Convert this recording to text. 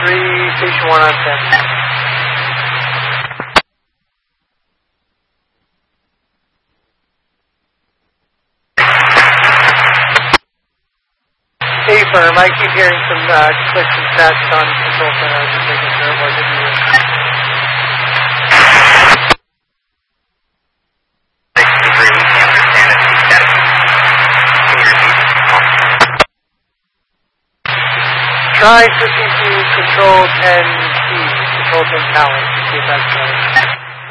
Station 1 on 10. Hey, firm, I keep hearing some clicks and stats on control center. I was just making sure it wasn't you. 63, we can't understand it. Can you repeat? Try switching to control 10 T, control 10 talent, to see if that's better.